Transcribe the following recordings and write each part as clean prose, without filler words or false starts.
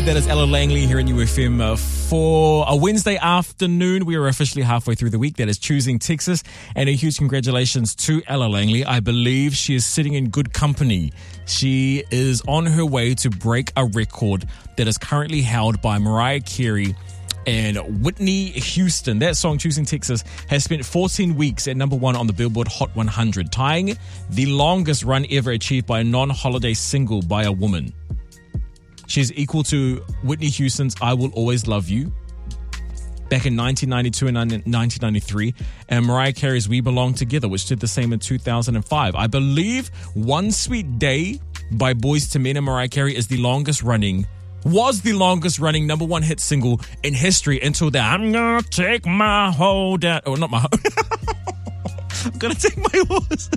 That is Ella Langley here in UFM for a Wednesday afternoon. We are officially halfway through the week. That is Choosing Texas. And a huge congratulations to Ella Langley. I believe she is sitting in good company. She is on her way to break a record that is currently held by Mariah Carey and Whitney Houston. That song, Choosing Texas, has spent 14 weeks at number one on the Billboard Hot 100, tying the longest run ever achieved by a non-holiday single by a woman. She's equal to Whitney Houston's I Will Always Love You back in 1992 and 1993, and Mariah Carey's We Belong Together, which did the same in 2005. I believe One Sweet Day by Boyz II Men and Mariah Carey was the longest running number one hit single in history until that I'm gonna take my hoe down. Oh, not my hoe. I'm gonna take my horse.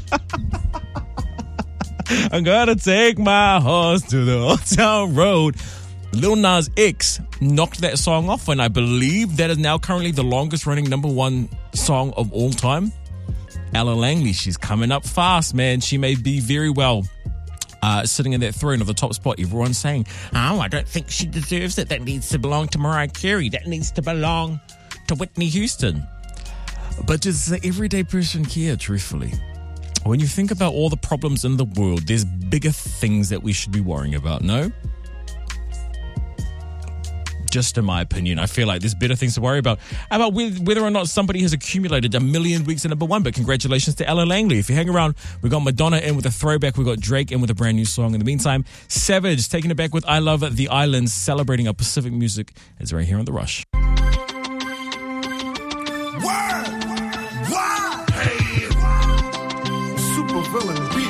I'm gonna take my horse to the old town road. Lil Nas X knocked that song off, and I believe that is now currently the longest running number one song of all time. Ella Langley, she's coming up fast, man. She may be very well sitting in that throne of the top spot. Everyone's saying, oh, I don't think she deserves it. That needs to belong to Mariah Carey. That needs to belong to Whitney Houston. But does the everyday person care, truthfully? When you think about all the problems in the world, there's bigger things that we should be worrying about, no? Just in my opinion, I feel like there's better things to worry about whether or not somebody has accumulated 1 million weeks at number one. But congratulations to Ella Langley. If you hang around, we got Madonna in with a throwback. We got Drake in with a brand new song. In the meantime, Savage taking it back with I Love the Islands, celebrating our Pacific music. It's right here on The Rush.